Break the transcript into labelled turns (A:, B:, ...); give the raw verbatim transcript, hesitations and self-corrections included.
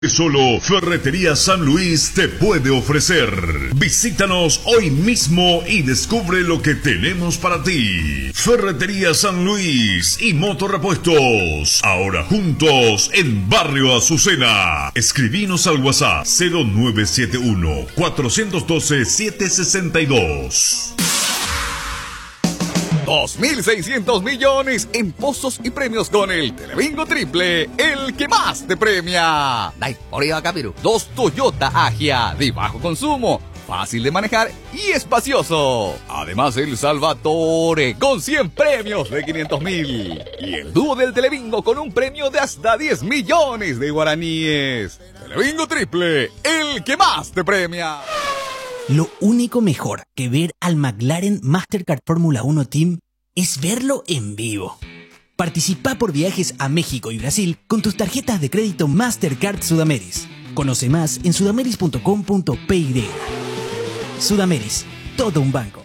A: Solo Ferretería San Luis te puede ofrecer. Visítanos hoy mismo y descubre lo que tenemos para ti. Ferretería San Luis y Motorrepuestos, ahora juntos en Barrio Azucena. Escribinos al WhatsApp cero nueve siete uno, cuatro uno dos, siete seis dos.
B: dos mil seiscientos millones en pozos y premios con el Telebingo Triple, el que más te premia. Dai, por ahí va, Capiru. Dos Toyota Agia de bajo consumo, fácil de manejar y espacioso. Además el Salvatore con cien premios de quinientos mil. Y el dúo del Telebingo con un premio de hasta diez millones de guaraníes. Telebingo Triple, el que más te premia.
C: Lo único mejor que ver al McLaren Mastercard Fórmula uno Team es verlo en vivo. Participa por viajes a México y Brasil con tus tarjetas de crédito Mastercard Sudameris. Conoce más en sudameris punto com punto p y. Sudameris, todo un banco.